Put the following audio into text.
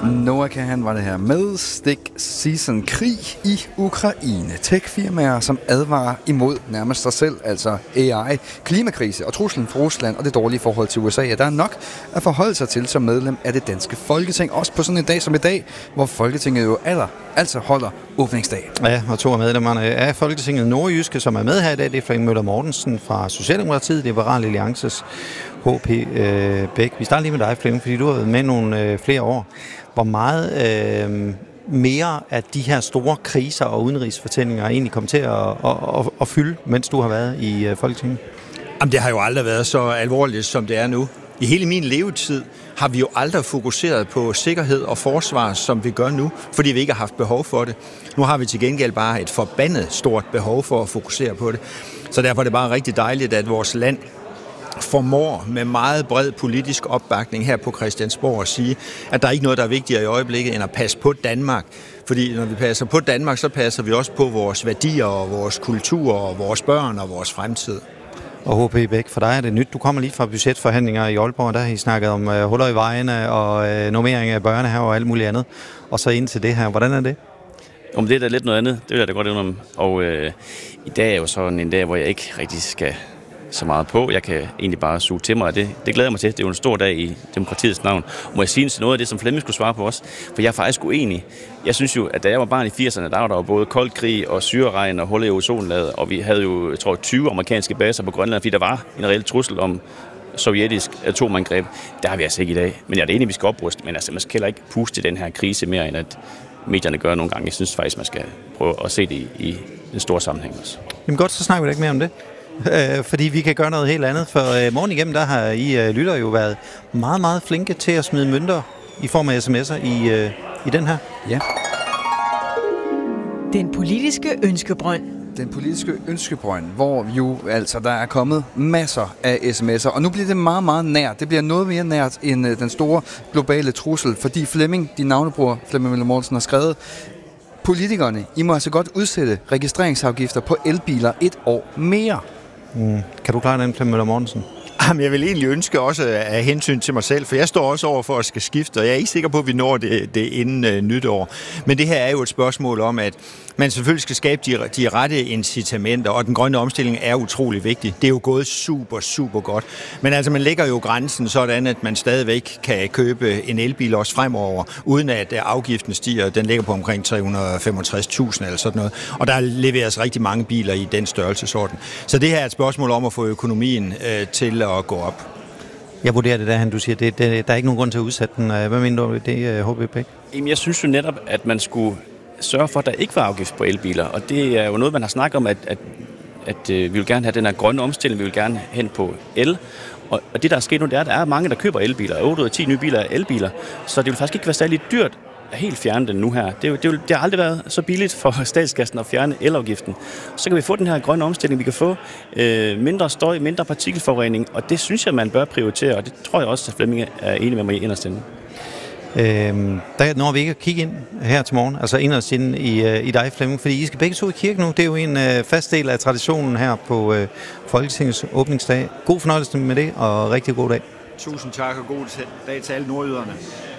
Noah Kahan var det her med Stick Season. Krig i Ukraine. Tech-firmaer, som advarer imod nærmest sig selv, altså AI, klimakrise og truslen fra Rusland og det dårlige forhold til USA. Ja, der er nok at forholde sig til som medlem af det danske Folketing. Også på sådan en dag som i dag, hvor Folketinget jo altså holder åbningsdag. Ja, og to af medlemmerne af Folketinget Nordjyske, som er med her i dag, det er Flemming Møller Mortensen fra Socialdemokratiet, Liberal Alliances H.P. Bæk. Vi starter lige med dig, Flemming, fordi du har været med nogle flere år. Hvor meget mere af de her store kriser og udenrigsfortællinger egentlig kom til at fylde, mens du har været i Folketinget? Jamen, det har jo aldrig været så alvorligt, som det er nu. I hele min levetid har vi jo aldrig fokuseret på sikkerhed og forsvar, som vi gør nu, fordi vi ikke har haft behov for det. Nu har vi til gengæld bare et forbandet stort behov for at fokusere på det. Så derfor er det bare rigtig dejligt, at vores land formår med meget bred politisk opbakning her på Christiansborg at sige, at der er ikke noget, der er vigtigere i øjeblikket, end at passe på Danmark. Fordi når vi passer på Danmark, så passer vi også på vores værdier og vores kultur og vores børn og vores fremtid. Og H.P. Bæk, for dig er det nyt. Du kommer lige fra budgetforhandlinger i Aalborg, der har I snakket om huller i vejene og normering af børnehaver og alt muligt andet. Og så ind til det her. Hvordan er det? Om det er da lidt noget andet, det vil jeg da godt indrømme. Og i dag er jo sådan en dag, hvor jeg ikke rigtig skal så meget på. Jeg kan egentlig bare suge til mig, og det glæder jeg mig til. Det er jo en stor dag i demokratiets navn. Må jeg sige til noget af det, som Flemming skulle svare på os? For jeg er faktisk uenig. Jeg synes jo, at da jeg var barn i 80'erne, der var der jo både kold krig og syreregn og huller i ozonlaget, og vi havde jo, jeg tror, 20 amerikanske baser på Grønland, fordi der var en reel trussel om sovjetisk atomangreb. Der har vi altså ikke i dag. Men jeg er enig, at vi skal opruste, men altså, man skal heller ikke puste den her krise mere, end at medierne gør nogle gange. Jeg synes faktisk, man skal prøve at se det i den store sammenhæng også. Jamen godt, så snakker vi da ikke mere om det. Fordi vi kan gøre noget helt andet. For morgen igennem, der har I lytter jo været meget, meget flinke til at smide mønter i form af sms'er i den her. Ja. Den politiske ønskebrønd. Den politiske ønskebrønd, hvor jo altså der er kommet masser af sms'er, og nu bliver det meget, meget nært. Det bliver noget mere nært end den store globale trussel, fordi Flemming, din navnebror, Flemming Møller Mortensen, har skrevet: politikerne, I må altså godt udsætte registreringsafgifter på elbiler 1 år mere. Kan du klare den, Flemming Møller Mortensen? Jamen, jeg vil egentlig ønske også af hensyn til mig selv, for jeg står også over for at skal skifte, og jeg er ikke sikker på, at vi når det inden nytår. Men det her er jo et spørgsmål om, at man selvfølgelig skal skabe de rette incitamenter, og den grønne omstilling er utrolig vigtig. Det er jo gået super, super godt. Men altså, man lægger jo grænsen sådan, at man stadigvæk kan købe en elbil også fremover, uden at afgiften stiger. Den ligger på omkring 365.000 eller sådan noget. Og der leveres rigtig mange biler i den størrelsesorden. Så det her er et spørgsmål om at få økonomien til at gå op. Jeg vurderer det der, du siger, der er ikke nogen grund til at udsætte den. Hvad mener du det, H.P. Bæk? Jamen, jeg synes jo netop, at man skulle sørge for, at der ikke var afgift på elbiler. Og det er jo noget, man har snakket om, at vi vil gerne have den her grønne omstilling, vi vil gerne hen på el. Og det, der er sket nu, det er, at der er mange, der køber elbiler. 8 ud af 10 nye biler er elbiler. Så det vil faktisk ikke være særlig dyrt at helt fjerne den nu her. Det har aldrig været så billigt for statskassen at fjerne elafgiften. Så kan vi få den her grønne omstilling, vi kan få mindre støj, mindre partikelforurening, og det synes jeg, man bør prioritere, og det tror jeg også, at Flemming er enig med mig i inderst inde. Der når vi ikke at kigge ind her til morgen, altså inderst inde i dig, Flemming, fordi I skal begge to i kirke nu. Det er jo en fast del af traditionen her på Folketingets åbningsdag. God fornøjelse med det, og rigtig god dag. Tusind tak, og god dag til alle nordjyderne.